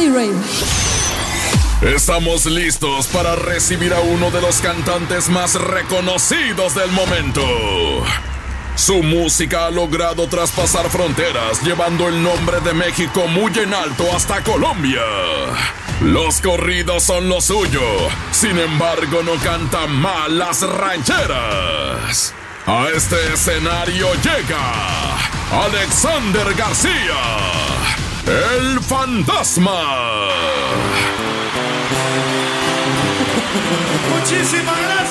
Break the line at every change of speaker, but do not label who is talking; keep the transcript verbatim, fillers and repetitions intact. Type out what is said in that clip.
Andy Ray.
Estamos listos para recibir a uno de los cantantes más reconocidos del momento. Su música ha logrado traspasar fronteras, llevando el nombre de México muy en alto hasta Colombia. Los corridos son lo suyo, sin embargo no canta mal las rancheras. A este escenario llega Alexander García, el Fantasma.
Muchísimas gracias.